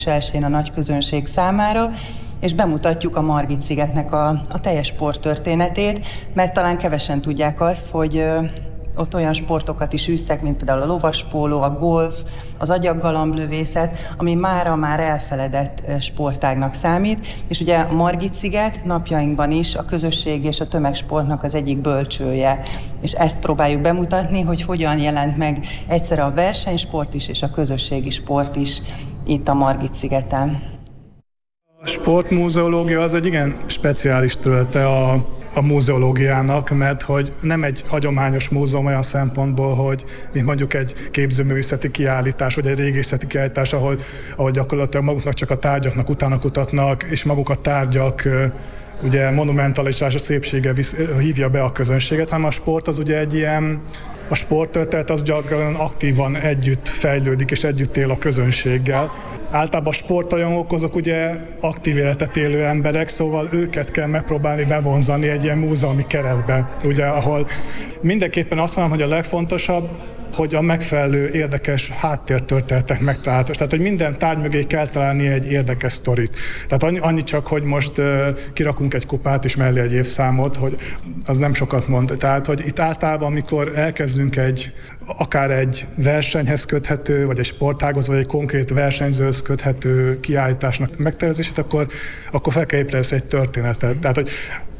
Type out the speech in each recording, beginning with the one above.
elsőjén a nagy közönség számára, és bemutatjuk a Margit-szigetnek a teljes sporttörténetét, mert talán kevesen tudják azt, hogy ott olyan sportokat is űztek, mint például a lovaspóló, a golf, az agyaggalamblövészet, ami mára már elfeledett sportágnak számít, és ugye a Margit-sziget napjainkban is a közösség és a tömegsportnak az egyik bölcsője, és ezt próbáljuk bemutatni, hogy hogyan jelent meg egyszerre a versenysport is és a közösségi sport is itt a Margit-szigeten. A sportmúzeológia az egy igen speciális területe a múzeológiának, mert hogy nem egy hagyományos múzeum olyan szempontból, hogy mint mondjuk egy képzőművészeti kiállítás, vagy egy régészeti kiállítás, ahol gyakorlatilag maguknak csak a tárgyaknak utána kutatnak, és maguk a tárgyak ugye monumentalitás, a szépsége hívja be a közönséget, hanem a sport az ugye egy ilyen, a sporttörténet az gyakran aktívan együtt fejlődik és együtt él a közönséggel. Általában a sportrajongók azok ugye aktív életet élő emberek, szóval őket kell megpróbálni bevonzani egy ilyen múzeumi keretbe, ugye, ahol mindenképpen azt mondom, hogy a legfontosabb, hogy a megfelelő érdekes háttértörténetek megtalálhatók. Tehát, hogy minden tárgy mögé kell találni egy érdekes sztorit. Tehát annyi csak, hogy most kirakunk egy kupát és mellé egy évszámot, hogy az nem sokat mond. Tehát, hogy itt általában, amikor elkezdünk akár egy versenyhez köthető, vagy egy sportághoz, vagy egy konkrét versenyzőhöz köthető kiállításnak megtervezését, akkor fel kell építeni egy történetet. Tehát, hogy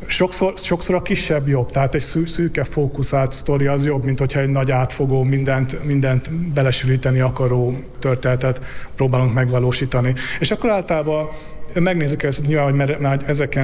sokszor a kisebb jobb, tehát egy szűke fókuszált sztori az jobb, mint hogyha egy nagy átfogó, mindent belesülíteni akaró történetet próbálunk megvalósítani. És akkor általában megnézzük ezt, nyilván, hogy már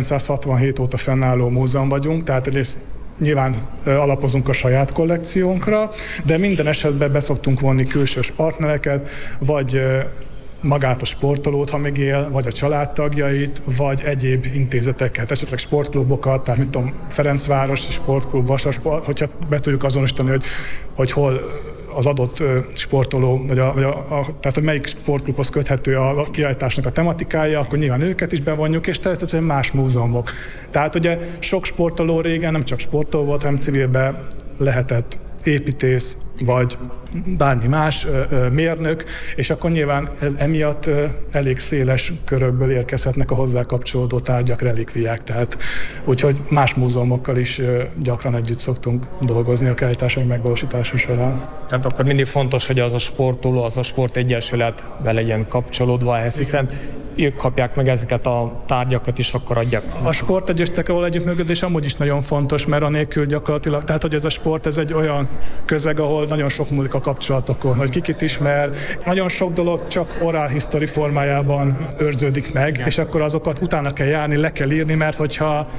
1967 óta fennálló múzeum vagyunk, tehát egyrészt nyilván alapozunk a saját kollekciónkra, de minden esetben beszoktunk vonni külsős partnereket, vagy magát a sportolót, ha még él, vagy a családtagjait, vagy egyéb intézeteket, esetleg sportklubokat, tehát mit tudom, Ferencvárosi sportklub, Vasasport, hogyha be tudjuk azonosítani, hogy hol az adott sportoló, tehát hogy melyik sportklubhoz köthető a kiállításnak a tematikája, akkor nyilván őket is bevonjuk, és természetesen más múzeumok. Tehát ugye sok sportoló régen nem csak sportoló volt, hanem civilben lehetett építész, vagy bármi más mérnök, és akkor nyilván ez emiatt elég széles körökből érkezhetnek a hozzá kapcsolódó tárgyak, relikviák, tehát úgyhogy más múzeumokkal is gyakran együtt szoktunk dolgozni a kiállítások megvalósítása során. Tehát akkor mindig fontos, hogy az a sportoló, az a sportegyesület be legyen kapcsolódva ehhez, hiszen ők kapják meg ezeket a tárgyakat is, akkor adják. A sportegyesületekkel való együttműködés amúgy is nagyon fontos, mert anélkül gyakorlatilag, tehát hogy ez a sport, ez egy olyan közeg, ahol nagyon sok múlik a kapcsolatokon, hogy kikit ismer. Nagyon sok dolog csak oral history formájában őrződik meg, és akkor azokat utána kell járni, le kell írni, mert hogyha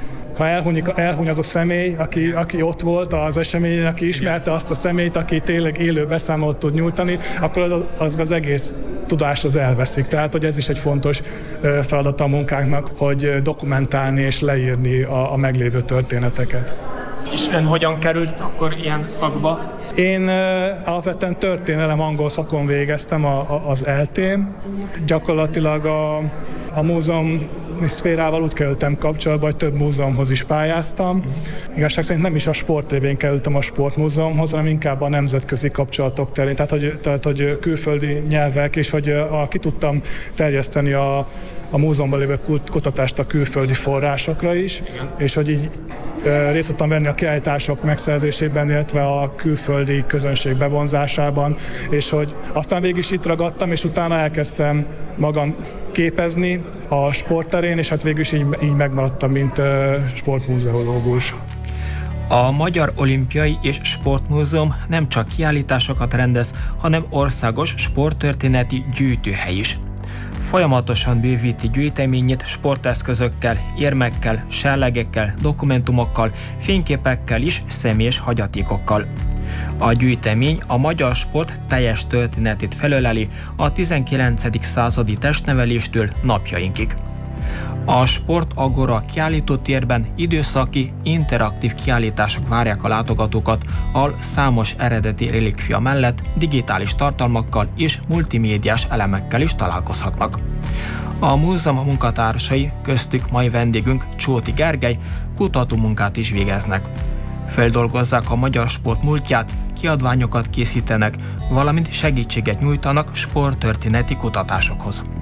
elhuny az a személy, aki ott volt az eseményen, aki ismerte azt a személyt, aki tényleg élő beszámolót tud nyújtani, akkor az egész tudás az elveszik. Tehát, hogy ez is egy fontos feladata a munkánknak, hogy dokumentálni és leírni a meglévő történeteket. És ön hogyan került akkor ilyen szakba? Én alapvetően történelem angol szakon végeztem az ELTE-n. Gyakorlatilag a múzeum szférával úgy kerültem kapcsolatba, hogy több múzeumhoz is pályáztam. Igazság szerint nem is a sport révén kerültem a sportmúzeumhoz, hanem inkább a nemzetközi kapcsolatok terén. Tehát, hogy külföldi nyelvek, és hogy ki tudtam terjeszteni a múzeumban lévő kutatást a külföldi forrásokra is, és hogy így részt tudtam venni a kiállítások megszerzésében, illetve a külföldi közönség bevonzásában, és hogy aztán végig is itt ragadtam, és utána elkezdtem magam képezni a sportterén, és hát végül is így megmaradtam, mint sportmúzeológus. A Magyar Olimpiai és Sportmúzeum nem csak kiállításokat rendez, hanem országos sporttörténeti gyűjtőhely is. Folyamatosan bővíti gyűjteményét sporteszközökkel, érmekkel, serlegekkel, dokumentumokkal, fényképekkel és személyes hagyatékokkal. A gyűjtemény a magyar sport teljes történetét felöleli a 19. századi testneveléstől napjainkig. A Sport Agora kiállítótérben időszaki, interaktív kiállítások várják a látogatókat, ahol számos eredeti relikvia mellett digitális tartalmakkal és multimédiás elemekkel is találkozhatnak. A múzeum munkatársai, köztük mai vendégünk Csóti Gergely kutatómunkát is végeznek. Feldolgozzák a magyar sport múltját, kiadványokat készítenek, valamint segítséget nyújtanak sporttörténeti kutatásokhoz.